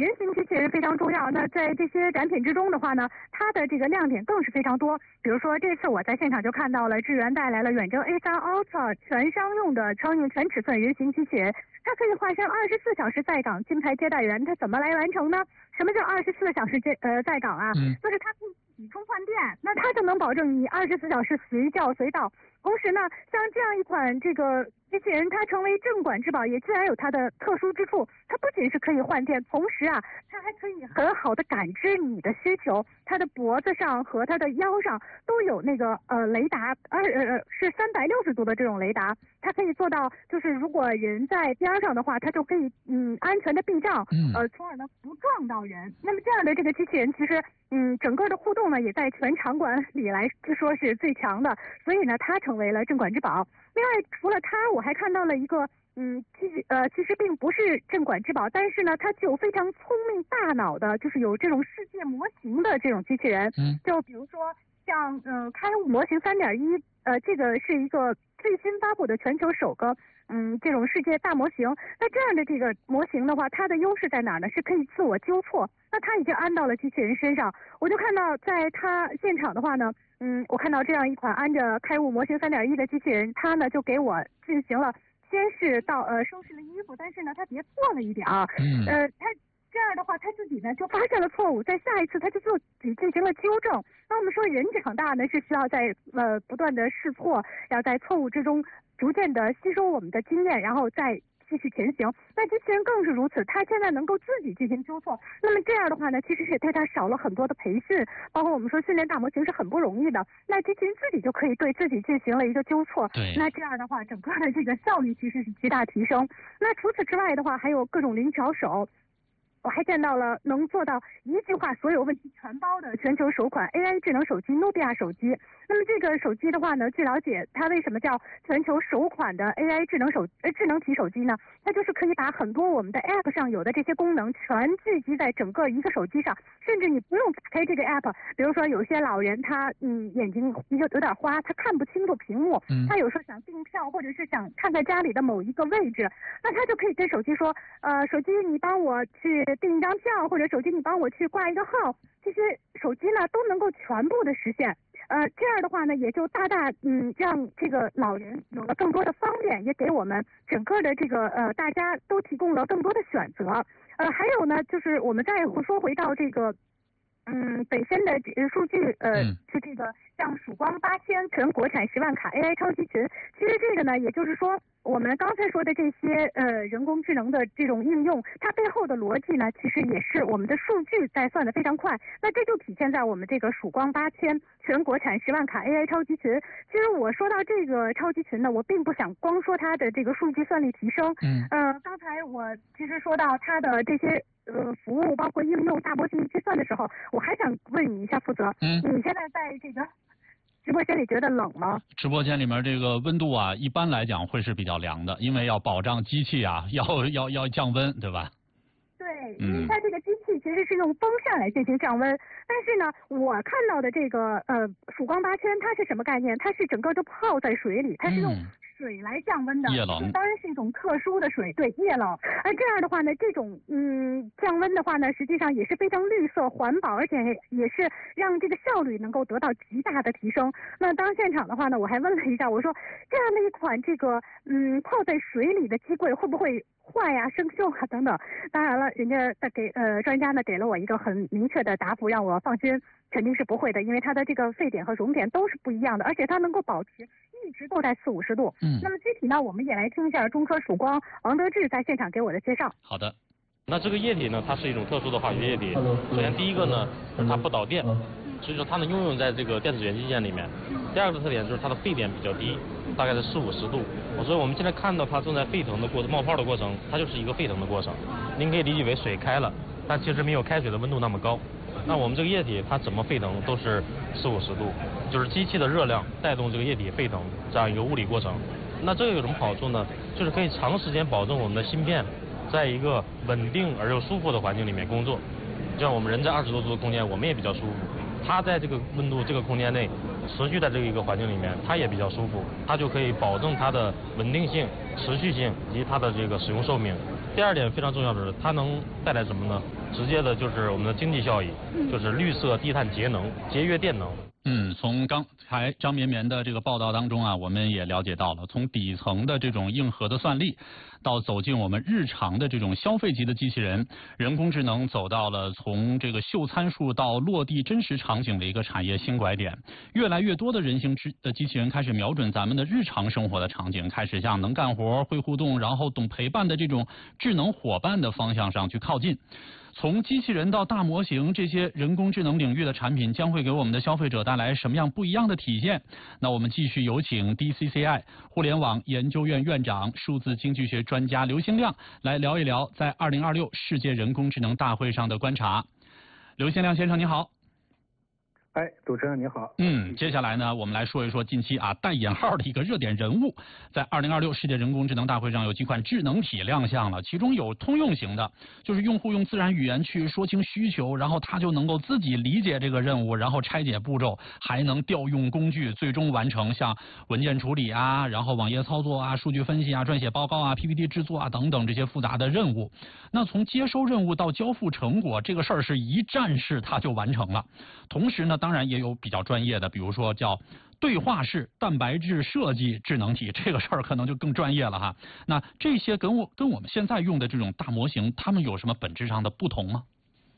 人形机器人非常重要。那在这些展品之中的话呢，它的这个亮点更是非常多。比如说这次我在现场就看到了智源带来了远征 A3 Ultra 全商用的全尺寸人形机器人，它可以化身24小时在岗金牌接待员。它怎么来完成呢？什么叫24小时在岗啊？就是它可以自己充换电，那它就能保证你24小时随叫随到。同时呢，像这样一款这个机器人，它成为镇馆之宝，也自然有它的特殊之处。它不仅是可以换电，同时啊，它还可以很好的感知你的需求。它的脖子上和它的腰上都有那个雷达，是360度的这种雷达。它可以做到，就是如果人在边上的话，它就可以安全的避障，从而呢不撞到人。那么这样的这个机器人，其实整个的互动呢，也在全场馆里来说是最强的，所以呢，它成为了镇馆之宝。另外，除了它，我还看到了一个其实并不是镇馆之宝，但是呢，它具有非常聪明大脑的，就是有这种世界模型的这种机器人。就比如说像开悟模型3.1，这个是一个最新发布的全球首个这种世界大模型。那这样的这个模型的话，它的优势在哪儿呢？是可以自我纠错。那它已经安到了机器人身上，我就看到在它现场的话呢，我看到这样一款安着开悟模型3.1的机器人，它呢就给我进行了先是到收拾了衣服，但是呢它别错了一点啊，它这样的话他自己呢就发现了错误，在下一次他就自己进行了纠正。那我们说人长大呢是需要在不断的试错，要在错误之中逐渐的吸收我们的经验，然后再继续前行。那机器人更是如此，他现在能够自己进行纠错，那么这样的话呢，其实是对他少了很多的培训，包括我们说训练大模型是很不容易的，那机器人自己就可以对自己进行了一个纠错。 对， 那这样的话整个的这个效率其实是极大提升。那除此之外的话，还有各种灵巧手。我还见到了能做到一句话所有问题全包的全球首款 AI 智能手机努比亚手机。那么这个手机的话呢，据了解它为什么叫全球首款的 AI 智能体手机呢？它就是可以把很多我们的 App 上有的这些功能全聚集在整个一个手机上，甚至你不用打开这个 App。比如说有些老人他眼睛有点花，他看不清楚屏幕，他有时候想订票或者是想看在家里的某一个位置，那他就可以跟手机说，手机你帮我去订一张票，或者手机你帮我去挂一个号，这些手机呢都能够全部的实现。这样的话呢，也就大大让这个老人有了更多的方便，也给我们整个的这个大家都提供了更多的选择。还有呢，就是我们再说回到这个本身的数据是这个像曙光8000全国产10万卡 AI 超级群。其实这个呢，也就是说我们刚才说的这些人工智能的这种应用，它背后的逻辑呢，其实也是我们的数据在算得非常快。那这就体现在我们这个曙光8000全国产10万卡 AI 超级群。其实我说到这个超级群呢，我并不想光说它的这个数据算力提升。刚才我其实说到它的这些服务包括应用大模型计算的时候，我还想问你一下负责，你现在在这个直播间里觉得冷吗？ 直播间里面这个温度啊，一般来讲会是比较凉的，因为要保障机器啊，要降温，对吧？ 对，因为它这个机器其实是用风扇来进行降温，但是呢，我看到的这个曙光8000它是什么概念？它是整个都泡在水里，它是用水来降温的， 液冷， 当然是一种特殊的水，对，液冷。而这样的话呢，这种降温的话呢，实际上也是非常绿色环保，而且也是让这个效率能够得到极大的提升。那当现场的话呢，我还问了一下，我说这样的一款这个泡在水里的机柜会不会坏呀、生锈啊等等？当然了，人家专家呢给了我一个很明确的答复，让我放心，肯定是不会的，因为它的这个沸点和熔点都是不一样的，而且它能够保持一直都在40-50度。那么具体呢，我们也来听一下中科曙光王德志在现场给我的介绍。 好的。 那这个液体呢，它是一种特殊的化学液体。首先第一个呢，它不导电，所以说它能应用在这个电子元器件里面。第二个特点就是它的沸点比较低，大概是40-50度。所以我们现在看到它正在沸腾的过程、冒泡的过程，它就是一个沸腾的过程。您可以理解为水开了，但其实没有开水的温度那么高。那我们这个液体它怎么沸腾都是40-50度，就是机器的热量带动这个液体沸腾这样一个物理过程。那这个有什么好处呢？就是可以长时间保证我们的芯片在一个稳定而又舒服的环境里面工作。就像我们人在20多度的空间，我们也比较舒服。它在这个温度、这个空间内持续在这一个环境里面，它也比较舒服，它就可以保证它的稳定性、持续性以及它的这个使用寿命。 第二点非常重要的是，它能带来什么呢？直接的就是我们的经济效益，就是绿色低碳节能、节约电能。 从刚才张绵绵的这个报道当中啊，我们也了解到了，从底层的这种硬核的算力，到走进我们日常的这种消费级的机器人，人工智能走到了从这个秀参数到落地真实场景的一个产业新拐点。越来越多的人形机器人开始瞄准咱们的日常生活的场景，开始向能干活、会互动，然后懂陪伴的这种智能伙伴的方向上去靠近。从机器人到大模型，这些人工智能领域的产品将会给我们的消费者带来什么样不一样的体现？那我们继续有请 DCCI 互联网研究院院长、数字经济学专家刘兴亮来聊一聊在2026世界人工智能大会上的观察。刘兴亮先生，你好。 主持人你好。 接下来呢，我们来说一说近期带引号的一个热点人物，在2026世界人工智能大会上有几款智能体亮相了，其中有通用型的，就是用户用自然语言去说清需求，然后他就能够自己理解这个任务，然后拆解步骤，还能调用工具，最终完成像文件处理然后网页操作数据分析撰写报告PPT 制作等等这些复杂的任务。那从接收任务到交付成果，这个事儿是一站式它就完成了。同时呢，当然也有比较专业的，比如说叫对话式蛋白质设计智能体，这个事儿可能就更专业了哈。那这些跟我们现在用的这种大模型，它们有什么本质上的不同吗？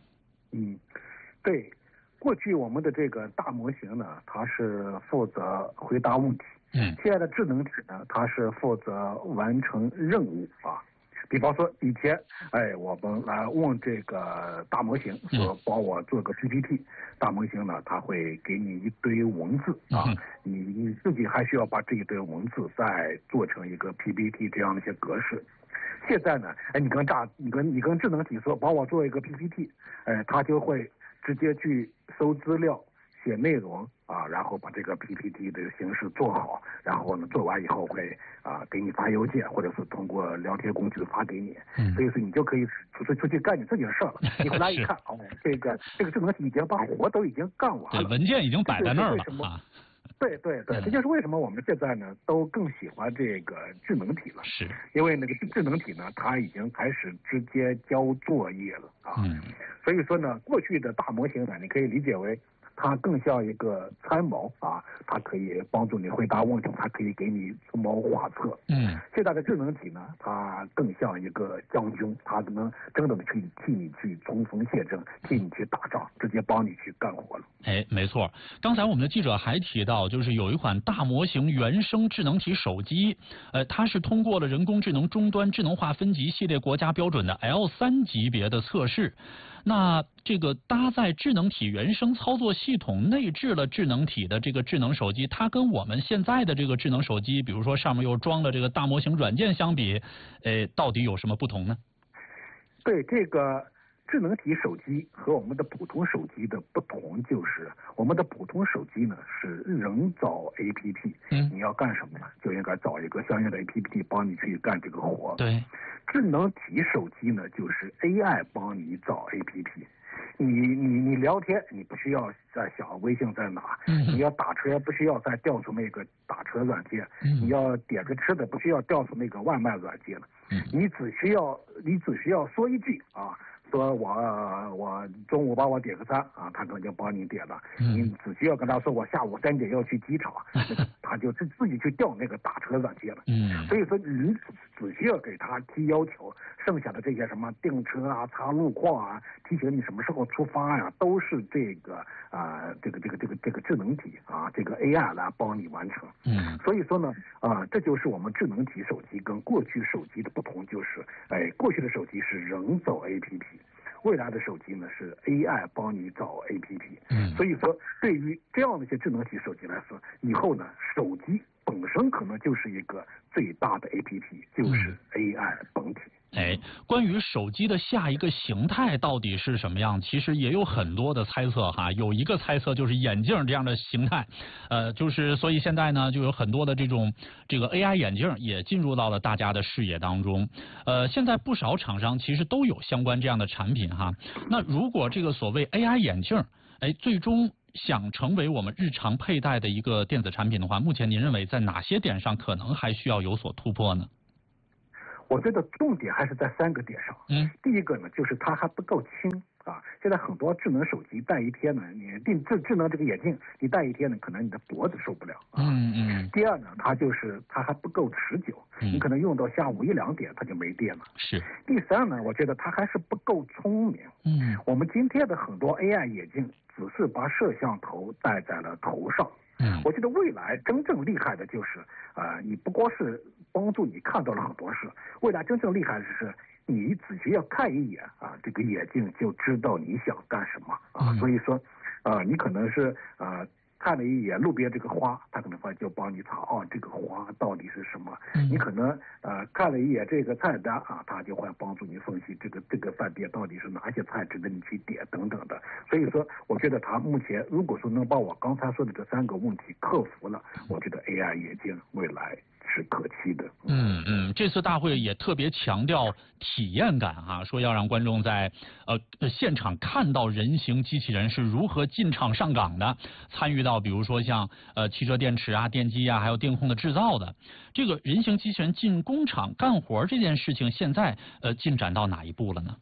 对，过去我们的这个大模型呢，它是负责回答问题。现在的智能体呢，它是负责完成任务比方说以前，我们来问这个大模型说帮我做个 PPT，大模型呢，它会给你一堆文字你自己还需要把这一堆文字再做成一个 PPT 这样的一些格式。现在呢，你跟智能体说帮我做一个 PPT，它就会直接去搜资料、写内容然后把这个 PPT 的形式做好，然后呢做完以后会给你发邮件，或者是通过聊天工具发给你。所以说你就可以出去干你自己的事了。你回来一看，这个智能体已经把活都已经干完了， 文件已经摆在那儿了对，这就是为什么我们现在呢都更喜欢这个智能体了， 是因为那个智能体呢，它已经开始直接交作业了所以说呢，过去的大模型呢，你可以理解为它更像一个参谋它可以帮助你回答问题，它可以给你出谋划策。现在的智能体呢，它更像一个将军，它能真的去替你去冲锋陷阵，替你去打仗，直接帮你去干活了。 没错。刚才我们的记者还提到，就是有一款大模型原生智能体手机，它是通过了人工智能终端智能化分级系列国家标准的 L3级别的测试。那这个搭载智能体原生操作系统内置了智能体的这个智能手机，它跟我们现在的这个智能手机，比如说上面又装了这个大模型软件相比，到底有什么不同呢？ 对，这个智能体手机和我们的普通手机的不同就是，我们的普通手机呢是人造 APP，你要干什么呢？就应该找一个相应的 APP 帮你去干这个活。 对， 智能体手机呢就是 AI 帮你找 APP。你聊天，你不需要再想微信在哪，你要打车不需要再调出那个打车软件，你要点个吃的不需要调出那个外卖软件了，你只需要说一句说我中午帮我点个餐他可能就帮你点了。你只需要跟他说我下午3点要去机场，他就自己去调那个打车软件了。所以说你只需要给他提要求，剩下的这些什么订车查路况提醒你什么时候出发都是这个这个智能体这个 AI 来帮你完成。所以说呢这就是我们智能体手机跟过去手机的不同，就是过去的手机是人造 APP。未来的手机呢是 AI 帮你找 APP，所以说对于这样的一些智能体手机来说，以后呢手机本身可能就是一个最大的 APP，就是 AI 本体。 关于手机的下一个形态到底是什么样，其实也有很多的猜测有一个猜测就是眼镜这样的形态，就是所以现在呢就有很多的这个 AI 眼镜也进入到了大家的视野当中。现在不少厂商其实都有相关这样的产品那如果这个所谓 AI 眼镜最终想成为我们日常佩戴的一个电子产品的话，目前您认为在哪些点上可能还需要有所突破呢？ 我觉得重点还是在3个点上。第一个呢，就是它还不够轻啊。现在很多智能手机戴一天呢，你智能这个眼镜你戴一天呢，可能你的脖子受不了啊。第二呢，它还不够持久，你可能用到下午1、2点它就没电了。 是。 第三呢，我觉得它还是不够聪明。我们今天的很多 AI 眼镜只是把摄像头戴在了头上。我觉得未来真正厉害的就是你不光是帮助你看到了很多事，未来真正厉害的是你仔细要看一眼这个眼镜就知道你想干什么啊。所以说你可能是看了一眼路边这个花，他可能就帮你查这个花到底是什么。你可能看了一眼这个菜单他就会帮助你分析这个饭店到底是哪些菜值得你去点等等的。所以说，我觉得他目前如果说能把我刚才说的这3个问题克服了，我觉得 AI 眼镜未来是可期的。 这次大会也特别强调体验感说要让观众在现场看到人形机器人是如何进场上岗的，参与到比如说像汽车电池电机还有电控的制造的。这个人形机器人进工厂干活这件事情，现在进展到哪一步了呢？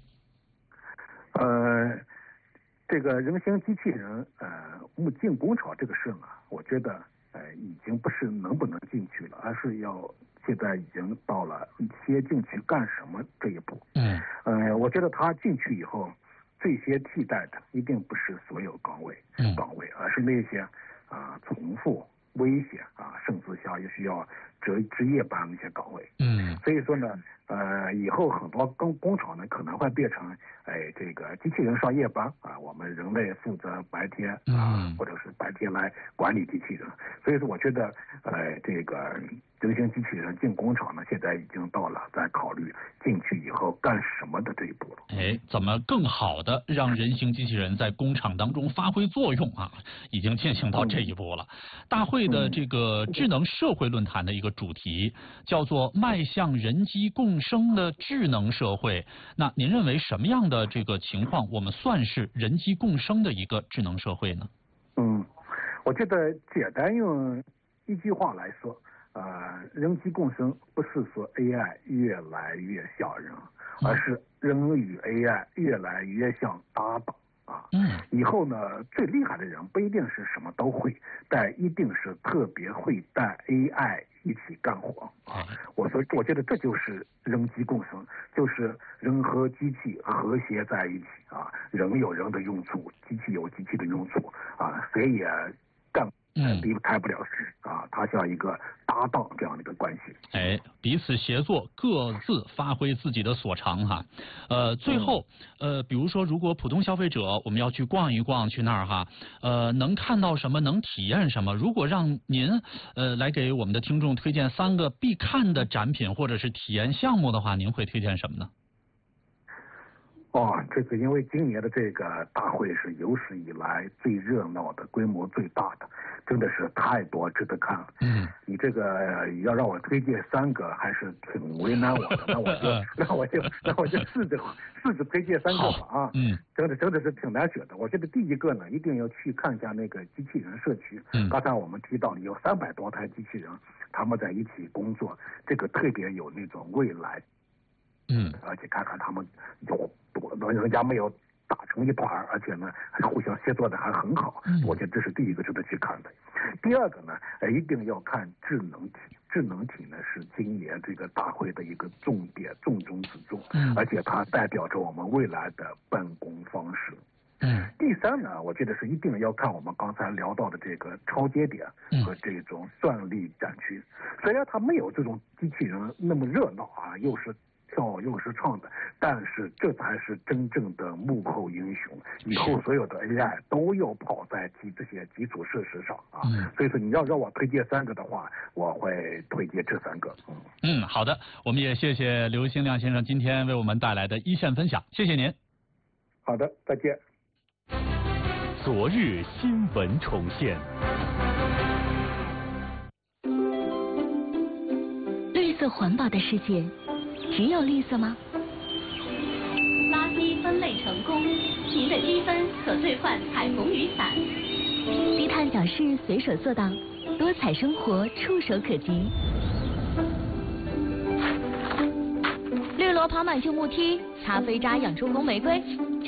这个人形机器人进工厂这个事呢，我觉得已经不是能不能进去了，而是现在已经到了先进去干什么这一步。我觉得他进去以后，最先替代的一定不是所有岗位，而是那些重复危险甚至也需要值夜班那些岗位。所以说呢，以后很多工厂呢可能会变成这个机器人上夜班我们人类负责白天或者是白天来管理机器人。所以说我觉得这个人形机器人进工厂呢，现在已经到了在考虑进去以后干什么的这一步了。 怎么更好的让人形机器人在工厂当中发挥作用已经进行到这一步了。大会的这个智能社会论坛的一个主题叫做迈向人机共生的智能社会。那您认为什么样的这个情况我们算是人机共生的一个智能社会呢？ 我觉得简单用一句话来说，人机共生不是说 AI 越来越像人，而是人与 AI 越来越像搭档以后呢，最厉害的人不一定是什么都会，但一定是特别会带 AI 一起干活我觉得这就是人机共生，就是人和机器和谐在一起人有人的用处，机器有机器的用处谁也离开不了它像一个搭档这样的一个关系。 彼此协作，各自发挥自己的所长最后比如说如果普通消费者我们要去逛一逛，去那儿能看到什么，能体验什么？如果让您来给我们的听众推荐3个必看的展品或者是体验项目的话，您会推荐什么呢？ 这个因为今年的这个大会是有史以来最热闹的，规模最大的，真的是太多值得看了。你这个要让我推荐3个，还是挺为难我的。那我就试着推荐3个吧真的是挺难选的。我觉得第一个呢，一定要去看一下那个机器人社区。刚才我们提到有300多台机器人，他们在一起工作，这个特别有那种未来。而且看看他们人家没有打成一团，而且呢还互相协作的还很好。我觉得这是第一个值得去看的。第二个呢，一定要看智能体。智能体呢是今年这个大会的一个重点，重中之重。而且它代表着我们未来的办公方式。第三呢，我觉得是一定要看我们刚才聊到的这个超节点和这种算力展区。虽然它没有这种机器人那么热闹又是跳又是唱的，但是这才是真正的幕后英雄。以后所有的 AI 都要跑在这些基础设施上所以说你要让我推荐3个的话，我会推荐这3个。 好的，我们也谢谢刘兴亮先生今天为我们带来的一线分享，谢谢您。 好的，再见。 昨日新闻重现。 绿色环保的世界只有绿色吗？ 垃圾分类成功，您的积分可兑换彩虹雨伞。 低碳小事随手做到，多彩生活触手可及。 绿萝跑满旧木梯，擦飞渣养出红玫瑰。